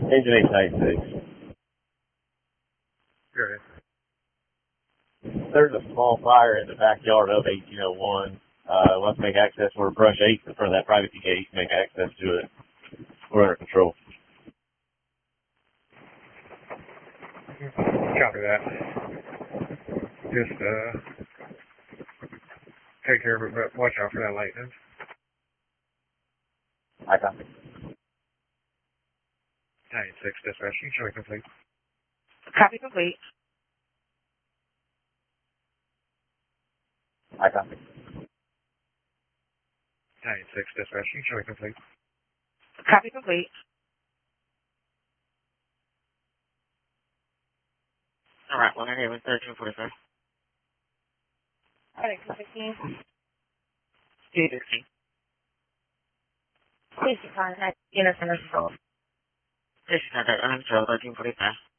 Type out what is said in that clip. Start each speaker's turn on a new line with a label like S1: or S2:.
S1: Engine 896.
S2: Good.
S1: There's a small fire in the backyard of 1801. Let's make access for brush 8 in front of that privacy gate. Make access to it. We're under control.
S2: Copy that. Just, take care of it, but watch out for that lightning.
S1: I copy.
S2: 986 dispatch, you show me complete.
S3: Copy complete.
S1: I copy.
S2: 986 dispatch, you show me complete.
S3: Copy complete. All right, well, here was 1345.
S4: All right, 216.
S3: 216.
S4: Please contact Unit Center Control.
S3: This is another 1345.